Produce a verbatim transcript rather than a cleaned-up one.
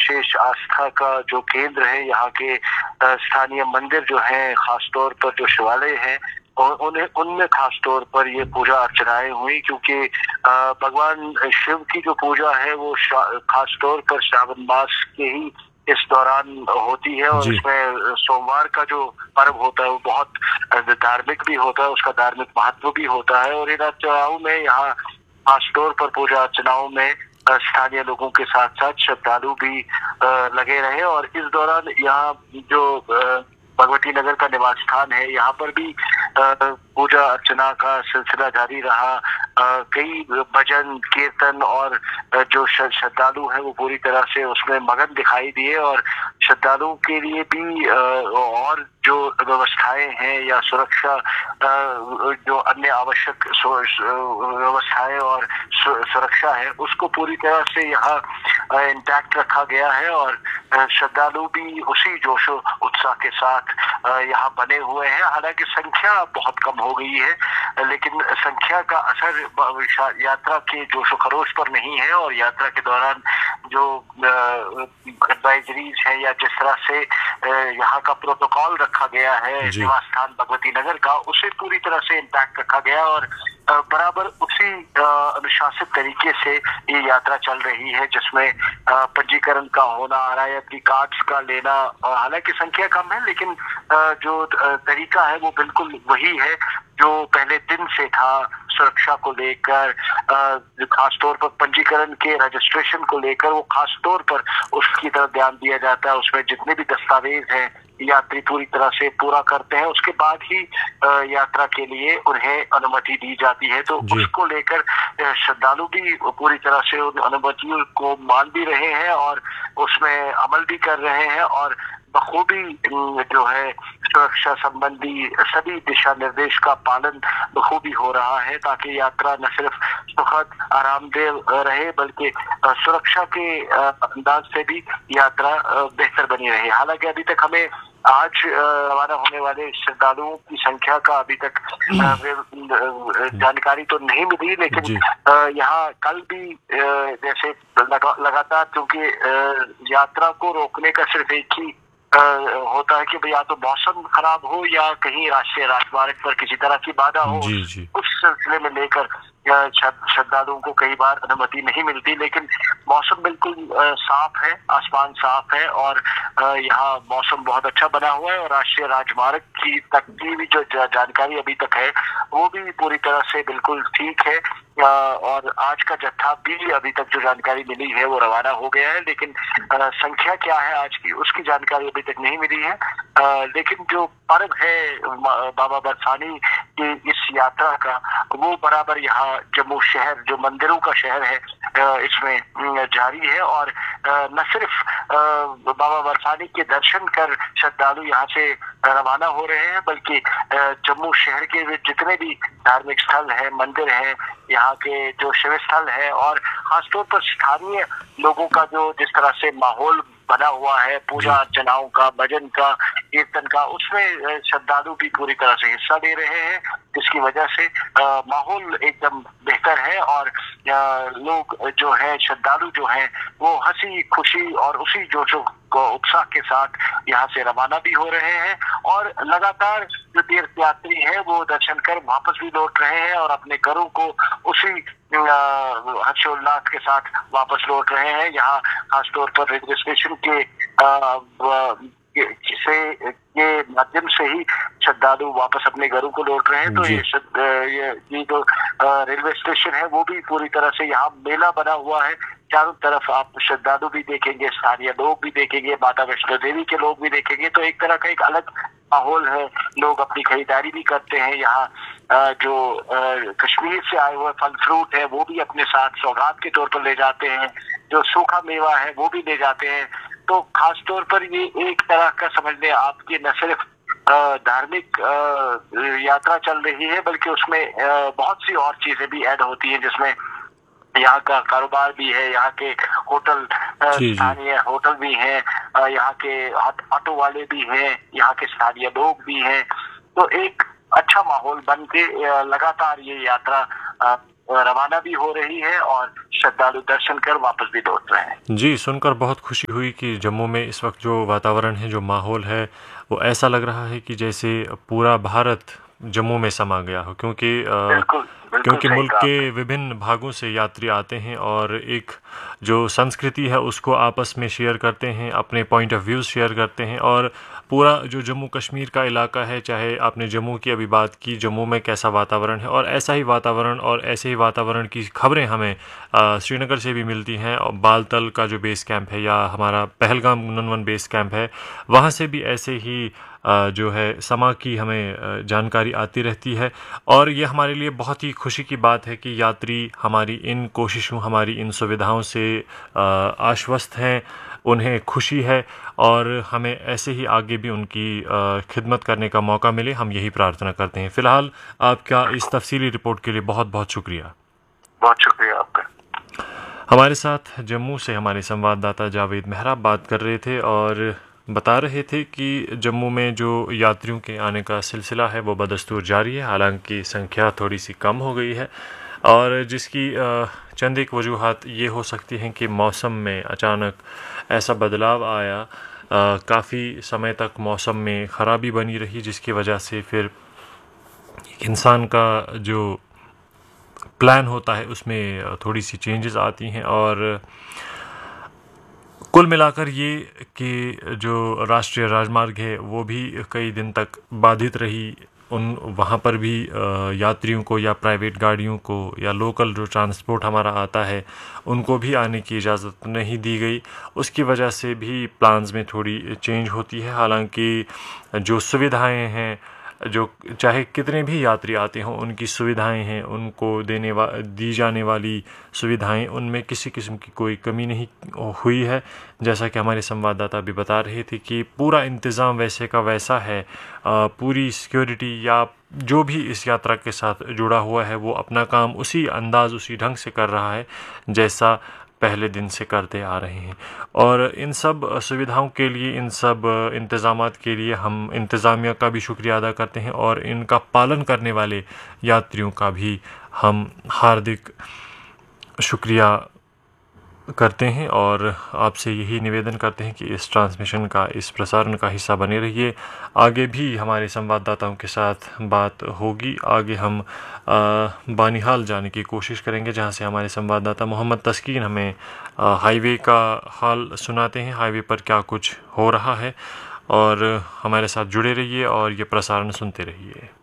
विशेष आस्था का जो केंद्र है, यहाँ के स्थानीय मंदिर जो हैं, खासतौर पर जो शिवालय हैं, और उन्हें उनमें खास तौर पर ये पूजा अर्चनाएं हुई, क्योंकि भगवान शिव की जो पूजा है वो खास तौर पर श्रावण मास के ही इस दौरान होती है, और इसमें सोमवार का जो पर्व होता है वो बहुत धार्मिक भी होता है, उसका धार्मिक महत्व भी होता है। और इन अर्चनाओं में यहाँ खास तौर पर पूजा अर्चनाओं में स्थानीय लोगों के साथ साथ श्रद्धालु भी लगे रहे। और इस दौरान यहाँ जो भगवती नगर का निवास स्थान है, यहाँ पर भी पूजा अर्चना का सिलसिला जारी रहा। कई भजन कीर्तन और जो श्रद्धालु हैं वो पूरी तरह से उसमें मगन दिखाई दिए, और श्रद्धालुओं के लिए भी और जो व्यवस्थाएं हैं या सुरक्षा जो अन्य आवश्यक व्यवस्थाएं और सुरक्षा है उसको पूरी तरह से यहाँ इंटैक्ट रखा गया है। और श्रद्धालु भी उसी जोश उत्साह के साथ यहाँ बने हुए हैं। हालांकि संख्या बहुत कम हो गई है, लेकिन संख्या का असर यात्रा के जोश खरोश पर नहीं है। और यात्रा के दौरान जो एडवाइजरीज है या जिस तरह से यहाँ का प्रोटोकॉल रखा गया है निवास स्थान भगवती नगर का, उसे पूरी तरह से इंटैक्ट रखा गया, और बराबर उसी अनुशासित तरीके से ये यात्रा चल रही है, जिसमें पंजीकरण का होना, आरआईएफडी कार्ड्स का लेना, हालांकि संख्या कम है लेकिन जो तरीका है वो बिल्कुल वही है जो पहले दिन से था। सुरक्षा को लेकर, खास तौर पर पंजीकरण के रजिस्ट्रेशन को लेकर वो खास तौर पर उसकी तरफ ध्यान दिया जाता है। उसमें जितने भी दस्तावेज हैं यात्री पूरी तरह से पूरा करते हैं, उसके बाद ही यात्रा के लिए उन्हें अनुमति दी जाती है। तो उसको लेकर श्रद्धालु भी पूरी तरह से उन अनुमतियों को मान भी रहे हैं और उसमें अमल भी कर रहे हैं, और बखूबी जो है सुरक्षा संबंधी सभी दिशा निर्देश का पालन बखूबी हो रहा है, ताकि यात्रा न सिर्फ सुखद आरामदेह रहे बल्कि सुरक्षा के अंदाज से भी यात्रा बेहतर बनी रहे। हालांकि अभी तक हमें आज रवाना होने वाले श्रद्धालुओं की संख्या का अभी तक जानकारी तो नहीं मिली, लेकिन यहाँ कल भी जैसे लगातार, क्योंकि यात्रा को रोकने का सिर्फ एक ही होता है कि भैया तो मौसम खराब हो या कहीं राष्ट्रीय राजमार्ग पर किसी तरह की बाधा हो, जी, जी। उस सिलसिले में लेकर श्रद्धालुओं को कई बार अनुमति नहीं मिलती। लेकिन मौसम बिल्कुल साफ है, आसमान साफ है, और यहाँ मौसम बहुत अच्छा बना हुआ है, और राष्ट्रीय राजमार्ग की तक की भी जो जानकारी अभी तक है वो भी पूरी तरह से बिल्कुल ठीक है। और आज का जत्था भी अभी तक जो जानकारी मिली है वो रवाना हो गया है, लेकिन संख्या क्या है आज की उसकी जानकारी अभी तक नहीं मिली है। लेकिन जो पर्व है बाबा बरसानी की इस यात्रा का, वो बराबर यहाँ जम्मू शहर जो मंदिरों का शहर है इसमें जारी है। और न सिर्फ बाबा बरसानी के दर्शन कर श्रद्धालु यहाँ से रवाना हो रहे हैं, बल्कि जम्मू शहर के जितने भी धार्मिक स्थल हैं, मंदिर हैं, यहाँ के जो शिव स्थल है, और खासतौर पर स्थानीय लोगों का जो जिस तरह से माहौल बना हुआ है पूजा अर्चनाओं का, भजन का, कीर्तन का, उसमें श्रद्धालु भी पूरी तरह से हिस्सा ले रहे हैं, जिसकी वजह से माहौल एकदम बेहतर है। और लोग जो है श्रद्धालु जो हैं वो हंसी खुशी और उसी जोशो को उत्साह के साथ यहाँ से रवाना भी हो रहे हैं, और लगातार जो तीर्थ यात्री है वो दर्शन कर वापस भी लौट रहे हैं और अपने घरों को उसी हर्षोल्लास के साथ वापस लौट रहे हैं। यहाँ खासतौर पर रेलवे स्टेशन के से के माध्यम से ही श्रद्धालु वापस अपने घरों को लौट रहे हैं। तो ये ये ये जो रेलवे स्टेशन है वो भी पूरी तरह से यहाँ मेला बना हुआ है। चारों तरफ आप श्रद्धालु भी देखेंगे, स्थानीय लोग भी देखेंगे, माता वैष्णो देवी के लोग भी देखेंगे। तो एक तरह का एक अलग माहौल है, लोग अपनी खरीदारी भी करते हैं। यहाँ जो कश्मीर से आए हुए फल फ्रूट है वो भी अपने साथ सौगात के तौर पर ले जाते हैं, जो सूखा मेवा है वो भी ले जाते हैं। तो खास तौर पर ये एक तरह का समझ लें आपकी न सिर्फ धार्मिक यात्रा चल रही है, बल्कि उसमें बहुत सी और चीजें भी ऐड होती हैं, जिसमें यहाँ का कारोबार भी है, यहाँ के होटल, स्थानीय होटल भी हैं, यहाँ के ऑटो वाले भी हैं, यहाँ के स्थानीय लोग भी हैं। तो एक अच्छा माहौल बन के लगातार ये यात्रा रवाना भी हो रही है, और श्रद्धालु दर्शन कर वापस भी लौट रहे हैं। जी, सुनकर बहुत खुशी हुई कि जम्मू में इस वक्त जो वातावरण है, जो माहौल है, वो ऐसा लग रहा है कि जैसे पूरा भारत जम्मू में समा गया हो, क्योंकि बिल्कुल, बिल्कुल क्योंकि सही मुल्क कहा के आपने। विभिन्न भागों से यात्री आते हैं और एक जो संस्कृति है उसको आपस में शेयर करते हैं, अपने पॉइंट ऑफ व्यूज़ शेयर करते हैं। और पूरा जो जम्मू कश्मीर का इलाका है, चाहे आपने जम्मू की अभी बात की, जम्मू में कैसा वातावरण है, और ऐसा ही वातावरण और ऐसे ही वातावरण की खबरें हमें अ, श्रीनगर से भी मिलती हैं। और बालतल का जो बेस कैंप है या हमारा पहलगाम नंदन बेस कैंप है, वहाँ से भी ऐसे ही अ, जो है समा की हमें अ, जानकारी आती रहती है। और ये हमारे लिए बहुत ही खुशी की बात है कि यात्री हमारी इन कोशिशों, हमारी इन सुविधाओं से अ, आश्वस्त हैं, उन्हें खुशी है, और हमें ऐसे ही आगे भी उनकी अ, खिदमत करने का मौका मिले, हम यही प्रार्थना करते हैं। फ़िलहाल आपका इस तफसीली रिपोर्ट के लिए बहुत बहुत शुक्रिया। बहुत शुक्रिया आपका। हमारे साथ जम्मू से हमारे संवाददाता जावेद मेहराब बात कर रहे थे और बता रहे थे कि जम्मू में जो यात्रियों के आने का सिलसिला है वो बदस्तूर जारी है, हालांकि संख्या थोड़ी सी कम हो गई है, और जिसकी अ, चंद एक वजूहात ये हो सकती हैं कि मौसम में अचानक ऐसा बदलाव आया, काफ़ी समय तक मौसम में ख़राबी बनी रही, जिसकी वजह से फिर इंसान का जो प्लान होता है उसमें थोड़ी सी चेंजेस आती हैं। और कुल मिलाकर ये कि जो राष्ट्रीय राजमार्ग है वो भी कई दिन तक बाधित रही, उन वहाँ पर भी यात्रियों को या प्राइवेट गाड़ियों को या लोकल जो ट्रांसपोर्ट हमारा आता है उनको भी आने की इजाज़त नहीं दी गई। उसकी वजह से भी प्लान्स में थोड़ी चेंज होती है। हालांकि जो सुविधाएं हैं, जो चाहे कितने भी यात्री आते हों, उनकी सुविधाएं हैं, उनको देने वा दी जाने वाली सुविधाएं, उनमें किसी किस्म की कोई कमी नहीं हुई है। जैसा कि हमारे संवाददाता भी बता रहे थे कि पूरा इंतज़ाम वैसे का वैसा है, पूरी सिक्योरिटी या जो भी इस यात्रा के साथ जुड़ा हुआ है वो अपना काम उसी अंदाज, उसी ढंग से कर रहा है जैसा पहले दिन से करते आ रहे हैं। और इन सब सुविधाओं के लिए, इन सब इंतज़ामात के लिए हम इंतज़ामिया का भी शुक्रिया अदा करते हैं, और इनका पालन करने वाले यात्रियों का भी हम हार्दिक शुक्रिया करते हैं। और आपसे यही निवेदन करते हैं कि इस ट्रांसमिशन का, इस प्रसारण का हिस्सा बने रहिए। आगे भी हमारे संवाददाताओं के साथ बात होगी। आगे हम बानिहाल जाने की कोशिश करेंगे, जहां से हमारे संवाददाता मोहम्मद तस्कीन हमें हाईवे का हाल सुनाते हैं, हाईवे पर क्या कुछ हो रहा है। और हमारे साथ जुड़े रहिए और ये प्रसारण सुनते रहिए।